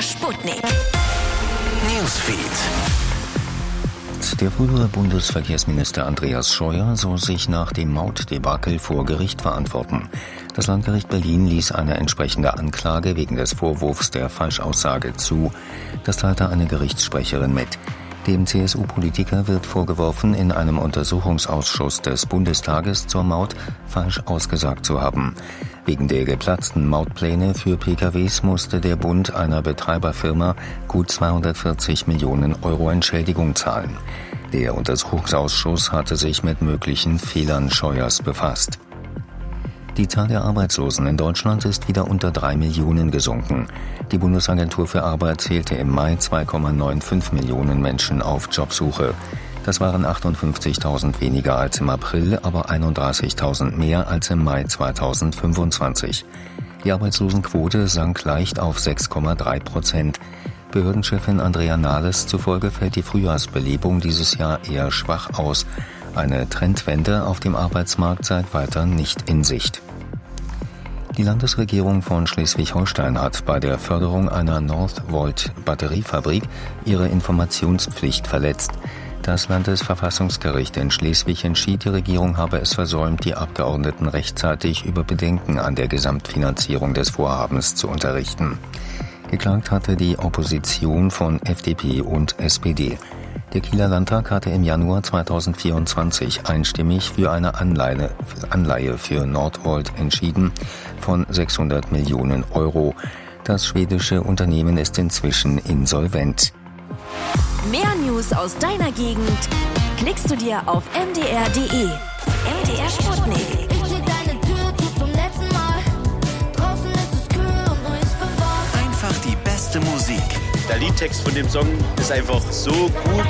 Sputnik. Newsfeed. Der frühere Bundesverkehrsminister Andreas Scheuer soll sich nach dem Mautdebakel vor Gericht verantworten. Das Landgericht Berlin ließ eine entsprechende Anklage wegen des Vorwurfs der Falschaussage zu. Das teilte eine Gerichtssprecherin mit. Dem CSU-Politiker wird vorgeworfen, in einem Untersuchungsausschuss des Bundestages zur Maut falsch ausgesagt zu haben. Wegen der geplatzten Mautpläne für PKWs musste der Bund einer Betreiberfirma gut 240 Millionen Euro Entschädigung zahlen. Der Untersuchungsausschuss hatte sich mit möglichen Fehlern Scheuers befasst. Die Zahl der Arbeitslosen in Deutschland ist wieder unter 3 Millionen gesunken. Die Bundesagentur für Arbeit zählte im Mai 2,95 Millionen Menschen auf Jobsuche. Das waren 58.000 weniger als im April, aber 31.000 mehr als im Mai 2025. Die Arbeitslosenquote sank leicht auf 6,3%. Behördenchefin Andrea Nahles zufolge fällt die Frühjahrsbelebung dieses Jahr eher schwach aus. Eine Trendwende auf dem Arbeitsmarkt sei weiter nicht in Sicht. Die Landesregierung von Schleswig-Holstein hat bei der Förderung einer Northvolt-Batteriefabrik ihre Informationspflicht verletzt. Das Landesverfassungsgericht in Schleswig entschied, die Regierung habe es versäumt, die Abgeordneten rechtzeitig über Bedenken an der Gesamtfinanzierung des Vorhabens zu unterrichten. Geklagt hatte die Opposition von FDP und SPD. Der Kieler Landtag hatte im Januar 2024 einstimmig für eine Anleihe für Northvolt entschieden von 600 Millionen Euro. Das schwedische Unternehmen ist inzwischen insolvent. Mehr News aus deiner Gegend klickst du dir auf mdr.de. MDR Sputnik. Ich zieh deine Tür zu zum letzten Mal. Draußen ist es kühl und nur ist bewahrt. Einfach die beste Musik. Der Liedtext von dem Song ist einfach so gut.